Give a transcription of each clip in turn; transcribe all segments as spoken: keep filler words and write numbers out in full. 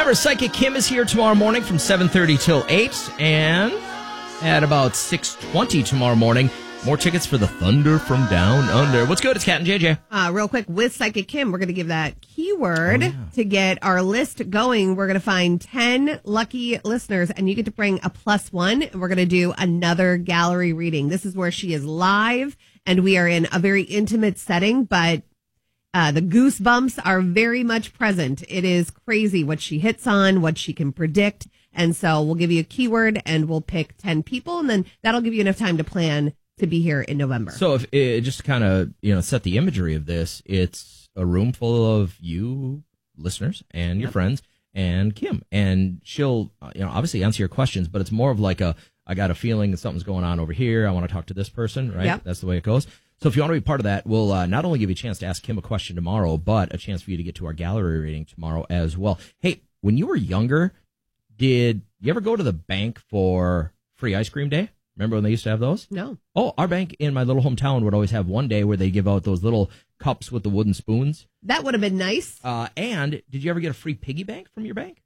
Remember, Psychic Kim is here tomorrow morning from seven thirty till eight, and at about six twenty tomorrow morning, more tickets for the Thunder from Down Under. What's good? It's Kat and J J. Uh, real quick, with Psychic Kim, we're going to give that keyword oh, yeah. to get our list going. We're going to find ten lucky listeners, and you get to bring a plus one, and we're going to do another gallery reading. This is where she is live, and we are in a very intimate setting, but uh, the goosebumps are very much present. It is crazy what she hits on, what she can predict, and so we'll give you a keyword, and we'll pick ten people, and then that'll give you enough time to plan to be here in November. So if it just kind of, you know, set the imagery of this, it's a room full of you listeners and your yep. friends and Kim, and she'll, you know, obviously answer your questions, but it's more of like a, I got a feeling that something's going on over here. I want to talk to this person, right? Yep. That's the way it goes. So if you want to be part of that, we'll uh, not only give you a chance to ask Kim a question tomorrow, but a chance for you to get to our gallery reading tomorrow as well. Hey, when you were younger, did you ever go to the bank for free ice cream day? Remember when they used to have those? No. Oh, our bank in my little hometown would always have one day where they give out those little cups with the wooden spoons. That would have been nice. Uh, and did you ever get a free piggy bank from your bank?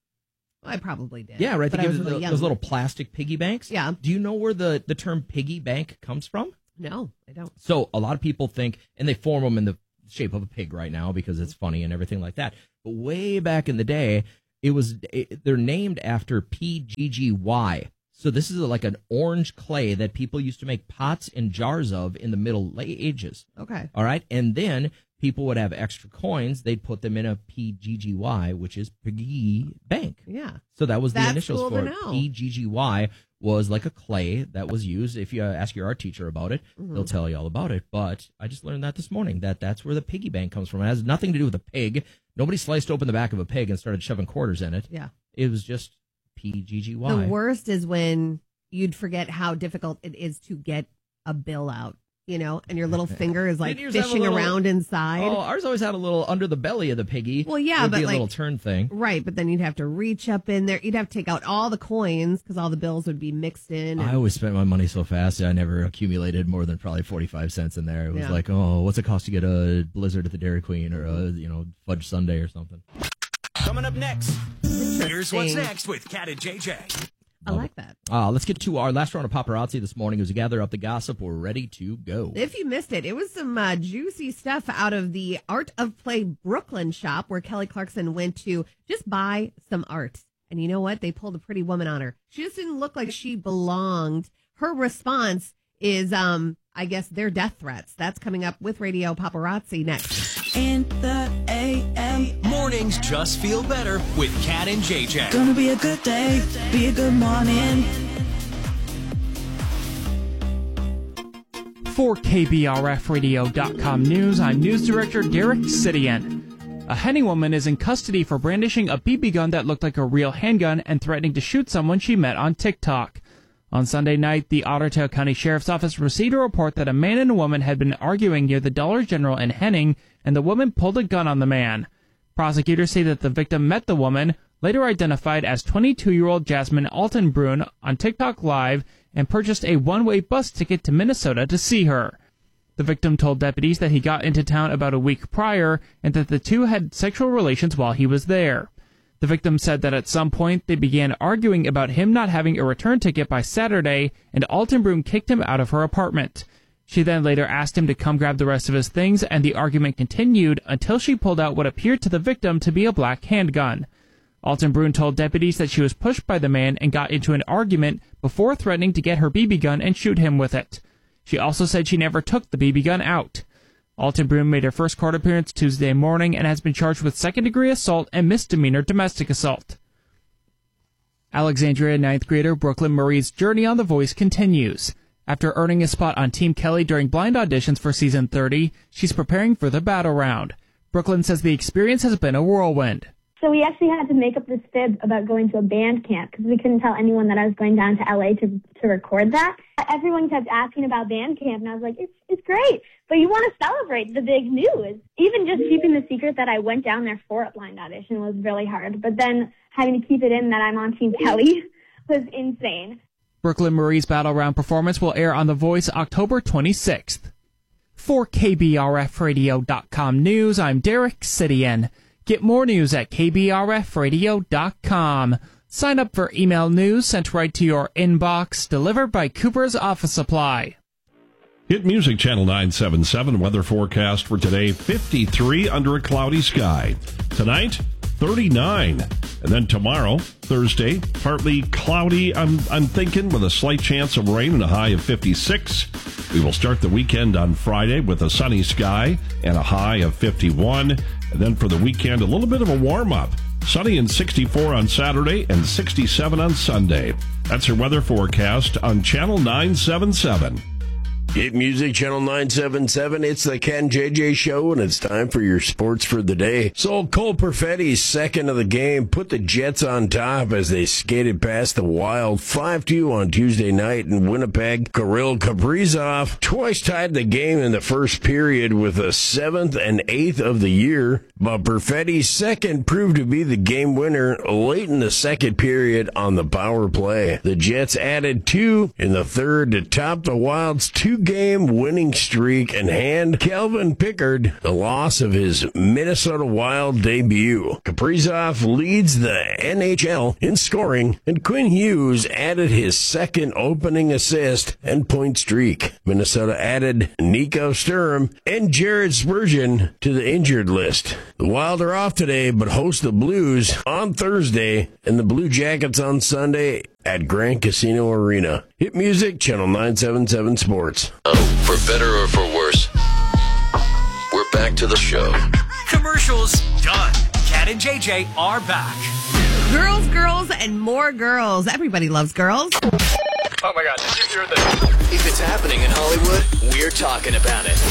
I probably did. Yeah, right. But they I give was the, really those little plastic piggy banks. Yeah. Do you know where the, the term piggy bank comes from? No, I don't. So a lot of people think, and they form them in the shape of a pig right now because it's funny and everything like that. But way back in the day, it was it, they're named after P G G Y. So this is like an orange clay that people used to make pots and jars of in the Middle Ages. Okay. All right. And then people would have extra coins. They'd put them in a P G G Y, which is Piggy Bank. Yeah. So that was the That's initials cool for to it. know. P G G Y was like a clay that was used. If you ask your art teacher about it, mm-hmm. they'll tell you all about it. But I just learned that this morning, that that's where the piggy bank comes from. It has nothing to do with a pig. Nobody sliced open the back of a pig and started shoving quarters in it. Yeah. It was just P G G Y. The worst is when you'd forget how difficult it is to get a bill out, you know, and your little finger is like fishing little, around inside. Oh, ours always had a little under the belly of the piggy. Well, yeah, would but be a like, little turn thing. Right, but then you'd have to reach up in there. You'd have to take out all the coins because all the bills would be mixed in. And... I always spent my money so fast. I never accumulated more than probably forty-five cents in there. It was yeah. like, oh, what's it cost to get a Blizzard at the Dairy Queen or a, you know, fudge sundae or something? Coming up next, here's what's next with Kat and J J. I like that. Uh, let's get to our last round of paparazzi this morning as we gather up the gossip. We're ready to go. If you missed it, it was some uh, juicy stuff out of the Art of Play Brooklyn shop where Kelly Clarkson went to just buy some art. And you know what? They pulled a pretty woman on her. She just didn't look like she belonged. Her response is, um, I guess, their death threats. That's coming up with Radio Paparazzi next. In the A M. Mornings just feel better with Kat and J J. Gonna be a good day, be a good morning. For K B R F radio dot com News, I'm News Director Derek Sidian. A Henning woman is in custody for brandishing a B B gun that looked like a real handgun and threatening to shoot someone she met on TikTok. On Sunday night, the Ottertail County Sheriff's Office received a report that a man and a woman had been arguing near the Dollar General in Henning, and the woman pulled a gun on the man. Prosecutors say that the victim met the woman, later identified as twenty-two-year-old Jasmine Altenbrunn, on TikTok Live and purchased a one-way bus ticket to Minnesota to see her. The victim told deputies that he got into town about a week prior and that the two had sexual relations while he was there. The victim said that at some point they began arguing about him not having a return ticket by Saturday, and Altenbrunn kicked him out of her apartment. She then later asked him to come grab the rest of his things, and the argument continued until she pulled out what appeared to the victim to be a black handgun. Altenbrunn told deputies that she was pushed by the man and got into an argument before threatening to get her B B gun and shoot him with it. She also said she never took the B B gun out. Altenbrunn made her first court appearance Tuesday morning and has been charged with second-degree assault and misdemeanor domestic assault. Alexandria ninth grader Brooklyn Marie's journey on The Voice continues. After earning a spot on Team Kelly during blind auditions for season thirty, she's preparing for the battle round. Brooklyn says the experience has been a whirlwind. So we actually had to make up this fib about going to a band camp because we couldn't tell anyone that I was going down to L A to to record that. Everyone kept asking about band camp, and I was like, it's it's great, but you want to celebrate the big news. Even just keeping the secret that I went down there for a blind audition was really hard, but then having to keep it in that I'm on Team Kelly was insane. Brooklyn Marie's Battle Round performance will air on The Voice October twenty-sixth. For K B R F radio dot com News, I'm Derek Sidian. Get more news at k b r f radio dot com. Sign up for email news sent right to your inbox, delivered by Cooper's Office Supply. Hit Music Channel nine seven seven weather forecast for today, fifty-three under a cloudy sky. Tonight, thirty-nine. And then tomorrow, Thursday, partly cloudy, I'm, I'm thinking, with a slight chance of rain and a high of fifty-six. We will start the weekend on Friday with a sunny sky and a high of fifty-one. And then for the weekend, a little bit of a warm-up. Sunny and sixty-four on Saturday and sixty-seven on Sunday. That's your weather forecast on Channel nine seven seven. Hit Music Channel nine seven seven. It's the Ken J J Show, and it's time for your sports for the day. So Cole Perfetti's second of the game put the Jets on top as they skated past the Wild five two on Tuesday night in Winnipeg. Kirill Kaprizov twice tied the game in the first period with a seventh and eighth of the year, but Perfetti's second proved to be the game winner late in the second period on the power play. The Jets added two in the third to top the Wild's two game winning streak and hand Calvin Pickard the loss of his Minnesota Wild debut. Kaprizov leads the N H L in scoring, and Quinn Hughes added his second opening assist and point streak. Minnesota added Nico Sturm and Jared Spurgeon to the injured list. The Wild are off today, but host the Blues on Thursday and the Blue Jackets on Sunday at Grand Casino Arena. Hit Music, Channel nine seven seven Sports. Oh, for better or for worse, we're back to the show. Commercials done. Cat and J J are back. Girls, girls, and more girls. Everybody loves girls. Oh my God, did you hear this? If it's happening in Hollywood, we're talking about it.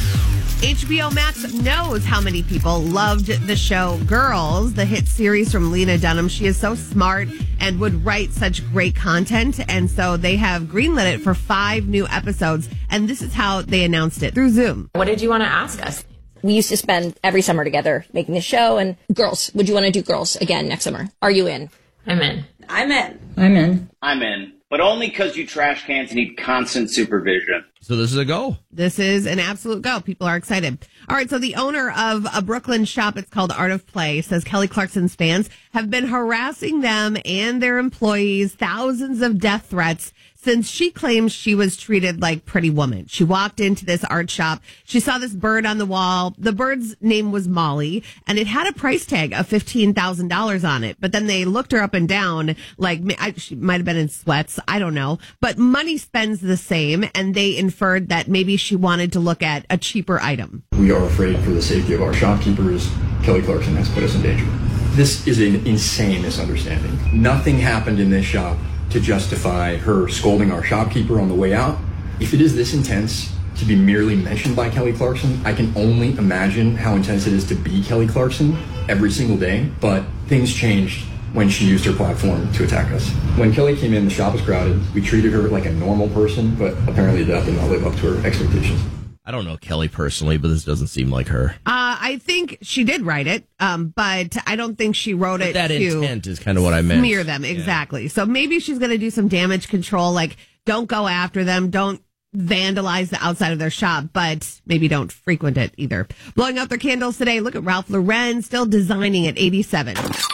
H B O Max knows how many people loved the show Girls, the hit series from Lena Dunham. She is so smart and would write such great content. And so they have greenlit it for five new episodes. And this is how they announced it through Zoom. What did you want to ask us? We used to spend every summer together making the show. And Girls, would you want to do Girls again next summer? Are you in? I'm in. I'm in. I'm in. I'm in. But only because you trash cans need constant supervision. So this is a go. This is an absolute go. People are excited. All right, so the owner of a Brooklyn shop, it's called Art of Play, says Kelly Clarkson's fans have been harassing them and their employees, thousands of death threats since she claims she was treated like Pretty Woman. She walked into this art shop. She saw this bird on the wall. The bird's name was Molly, and it had a price tag of fifteen thousand dollars on it. But then they looked her up and down, like I, she might have been in sweats. I don't know. But money spends the same, and they inferred that maybe she wanted to look at a cheaper item. We are afraid for the safety of our shopkeepers. Kelly Clarkson has put us in danger. This is an insane misunderstanding. Nothing happened in this shop to justify her scolding our shopkeeper on the way out. If it is this intense to be merely mentioned by Kelly Clarkson, I can only imagine how intense it is to be Kelly Clarkson every single day. But things changed when she used her platform to attack us. When Kelly came in, the shop was crowded. We treated her like a normal person, but apparently that did not live up to her expectations. I don't know Kelly personally, but this doesn't seem like her. Uh, I think she did write it, um, but I don't think she wrote but it that to intent is kind of what I meant. Smear them, exactly. Yeah. So maybe she's going to do some damage control, like don't go after them, don't vandalize the outside of their shop, but maybe don't frequent it either. Blowing out their candles today, look at Ralph Lauren, still designing at eighty-seven.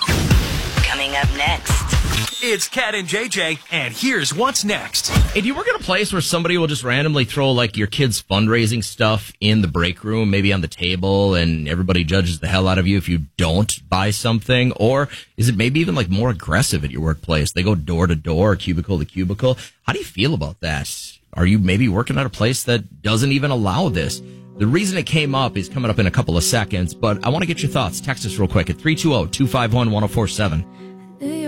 Coming up next, it's Cat and J J, and here's what's next. Hey, do you work in a place where somebody will just randomly throw like your kids' fundraising stuff in the break room, maybe on the table, and everybody judges the hell out of you if you don't buy something? Or is it maybe even like more aggressive at your workplace? They go door to door, cubicle to cubicle. How do you feel about that? Are you maybe working at a place that doesn't even allow this? The reason it came up is coming up in a couple of seconds, but I want to get your thoughts. Text us real quick at three two zero, two five one, one zero four seven.